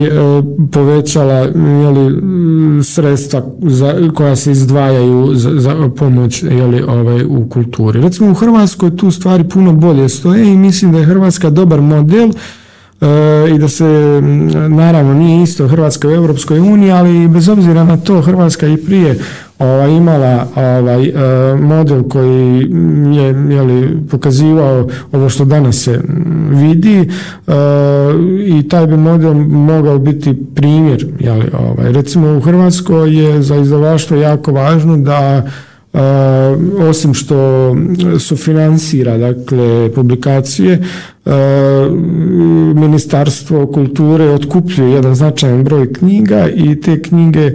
povećala sredstva koja se izdvajaju za pomoć u kulturi. Recimo u Hrvatskoj tu stvari puno bolje stoje i mislim da je Hrvatska dobar model i da se, naravno nije isto Hrvatska u Europskoj uniji, ali bez obzira na to Hrvatska i prije imala model koji je pokazivao ovo što danas se vidi i taj bi model mogao biti primjer. Recimo u Hrvatskoj je za izdavaštvo jako važno da osim što sufinansira dakle publikacije, Ministarstvo kulture otkupljuje jedan značajan broj knjiga i te knjige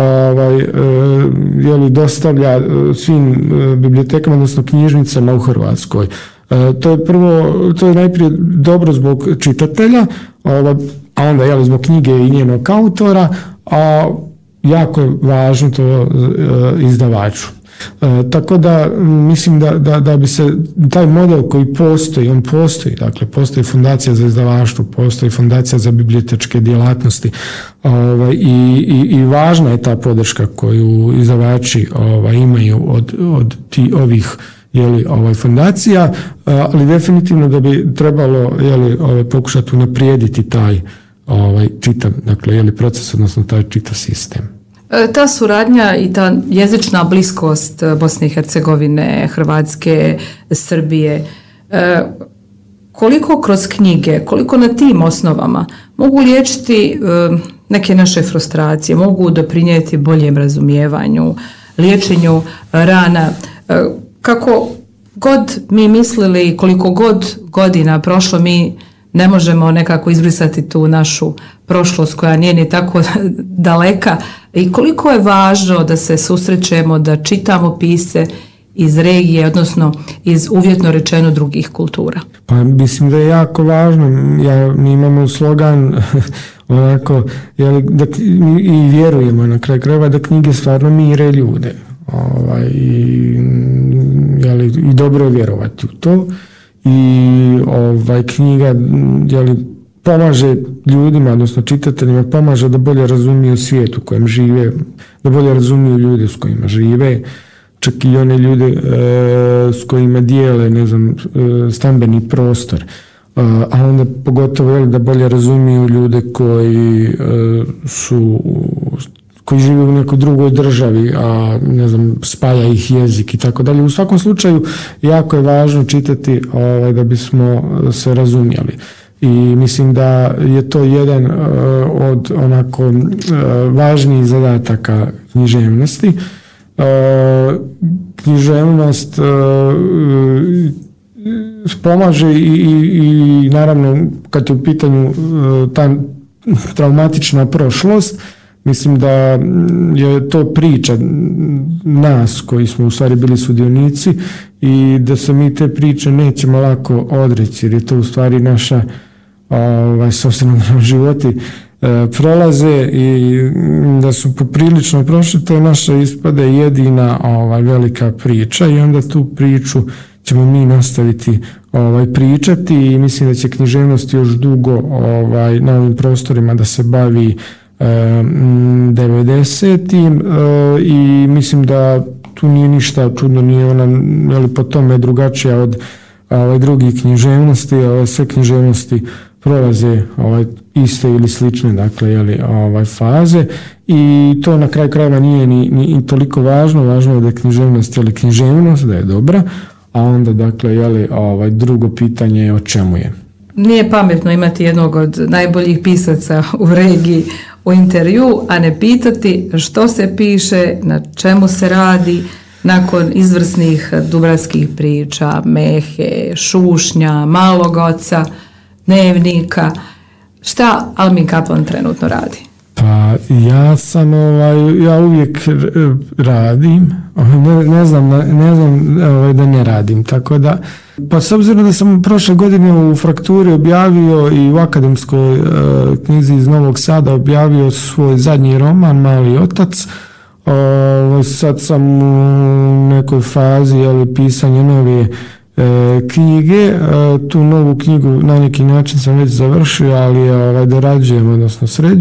dostavlja svim bibliotekama, odnosno knjižnicama u Hrvatskoj. To je najprije dobro zbog čitatelja, a onda zbog knjige i njenog autora, a jako je važno to izdavaču. Tako da mislim da bi se taj model koji postoji, on postoji, dakle postoji Fundacija za izdavaštvo, postoji Fundacija za bibliotečke djelatnosti i važna je ta podrška koju izdavači imaju od ovih fundacija, ali definitivno da bi trebalo pokušati unaprijediti taj čitav proces, odnosno taj čitav sistem. Ta suradnja i ta jezična bliskost Bosne i Hercegovine, Hrvatske, Srbije, koliko kroz knjige, koliko na tim osnovama mogu liječiti neke naše frustracije, mogu doprinijeti boljem razumijevanju, liječenju rana, kako god mi mislili, koliko god godina prošlo, mi ne možemo nekako izbrisati tu našu prošlost koja nije ni tako daleka i koliko je važno da se susrećemo, da čitamo pisce iz regije, odnosno iz uvjetno rečeno drugih kultura. Pa mislim da je jako važno, mi imamo slogan onako, i vjerujemo na kraju krajeva da knjige stvarno mire ljude. I dobro je vjerovati u to. I knjiga pomaže ljudima, odnosno čitateljima, pomaže da bolje razumiju svijet u kojem žive, da bolje razumiju ljude s kojima žive, čak i one ljude s kojima dijele, stambeni prostor. A onda pogotovo da bolje razumiju ljude koji žive u nekoj drugoj državi, a spaja ih jezik i tako dalje. U svakom slučaju jako je važno čitati da bismo se razumjeli. I mislim da je to jedan od onako važnijih zadataka književnosti. Književnost pomaže i naravno kad je u pitanju ta traumatična prošlost, mislim da je to priča nas koji smo u stvari bili sudionici i da se mi te priče nećemo lako odreći jer je to u stvari naša sopstveno životi prolaze i da su poprilično prošli, to je naša ispada jedina velika priča i onda tu priču ćemo mi nastaviti pričati i mislim da će književnost još dugo na ovim prostorima da se bavi 90-im i mislim da tu nije ništa čudno, nije ona po tome drugačija od drugih književnosti, sve književnosti prolaze iste ili slične faze i to na kraju krajeva nije ni toliko važno je da je književnost, da je dobra, a onda drugo pitanje je o čemu je. Nije pametno imati jednog od najboljih pisaca u regiji u intervju, a ne pitati što se piše, na čemu se radi nakon izvrsnih dubravskih priča, Mehe, Šušnja, Malog oca, Dnevnika. Šta Almin Kaplan trenutno radi? Pa ja uvijek radim, ne znam da ne radim, tako da pa s obzirom da sam prošle godine u Frakturi objavio i u akademskoj knjizi iz Novog Sada objavio svoj zadnji roman Mali otac, sad sam u nekoj fazi pisanja nove knjige, tu novu knjigu na neki način sam već završio, ali dorađujem, odnosno sređujem.